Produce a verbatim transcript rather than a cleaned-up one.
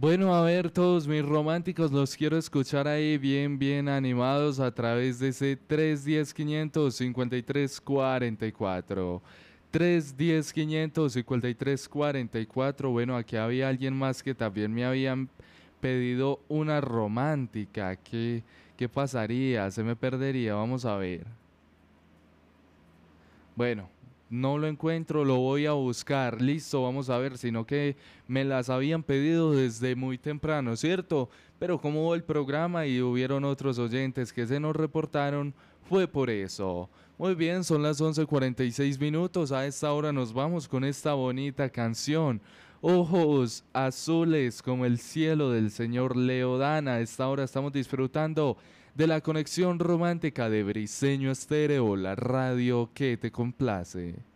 Bueno, a ver, todos mis románticos, los quiero escuchar ahí bien, bien animados a través de ese tres diez quinientos cincuenta y tres cuarenta y cuatro. tres diez quinientos cincuenta y tres cuarenta y cuatro. Bueno, aquí había alguien más que también me habían pedido una romántica. ¿Qué, qué pasaría? ¿Se me perdería? Vamos a ver. Bueno, no lo encuentro, lo voy a buscar. Listo, vamos a ver, sino que me las habían pedido desde muy temprano, ¿cierto? Pero como hubo el programa y hubieron otros oyentes que se nos reportaron, fue por eso. Muy bien, son las once cuarenta y seis minutos. A esta hora nos vamos con esta bonita canción. Ojos azules como el cielo del señor Leodana. A esta hora estamos disfrutando de la conexión romántica de Briseño Estéreo, la radio que te complace.